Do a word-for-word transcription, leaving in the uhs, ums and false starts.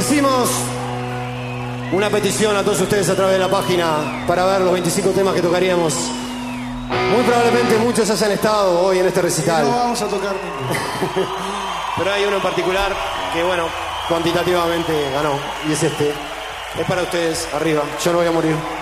Hicimos una petición a todos ustedes a través de la página para ver los veinticinco temas que tocaríamos. Muy probablemente muchos hayan estado hoy en este recital. No vamos a tocar ninguno. Pero hay uno en particular que, bueno, cuantitativamente ganó. Y es este. Es para ustedes, arriba. Yo no voy a morir.